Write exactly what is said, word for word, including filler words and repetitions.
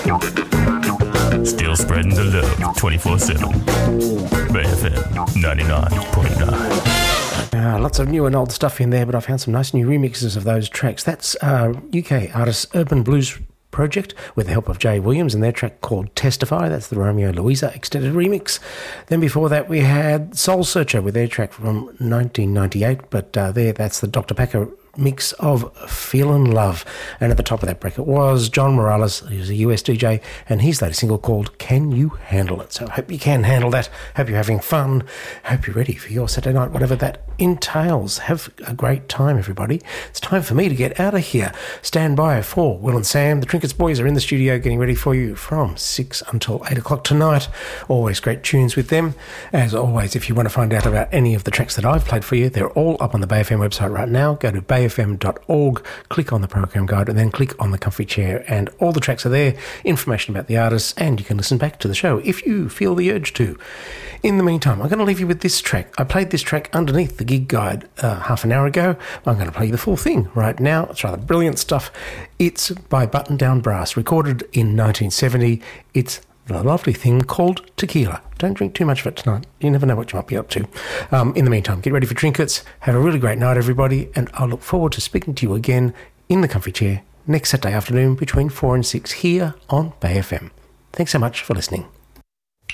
Still spreading the love twenty-four seven. Bay F M ninety-nine point nine. Uh, lots of new and old stuff in there, but I found some nice new remixes of those tracks. That's uh, U K artist Urban Blues Project with the help of Jay Williams and their track called Testify. That's the Romeo Louisa extended remix. Then before that we had Soul Searcher with their track from nineteen ninety-eight, but uh, there that's the Doctor Packer mix of Feelin' Love. And at the top of that bracket was John Morales, who's a U S D J, and his latest single called Can You Handle It? So I hope you can handle that. Hope you're having fun. Hope you're ready for your Saturday night, whatever that entails. Have a great time, everybody. It's time for me to get out of here. Stand by for Will and Sam. The Trinkets boys are in the studio getting ready for you from six until eight o'clock tonight. Always great tunes with them. As always, if you want to find out about any of the tracks that I've played for you, they're all up on the Bay F M website right now. Go to bay f m dot org, click on the program guide, and then click on the comfy chair, and all the tracks are there, information about the artists, and you can listen back to the show if you feel the urge to. In the meantime, I'm going to leave you with this track. I played this track underneath the gig guide uh, half an hour ago. I'm going to play the full thing right now. It's rather brilliant stuff. It's by Button Down Brass, recorded in nineteen seventy. It's the lovely thing called Tequila. Don't drink too much of it tonight. You never know what you might be up to. Um, in the meantime, get ready for Trinkets. Have a really great night, everybody, and I'll look forward to speaking to you again in the comfy chair next Saturday afternoon between four and six here on Bay F M. Thanks so much for listening.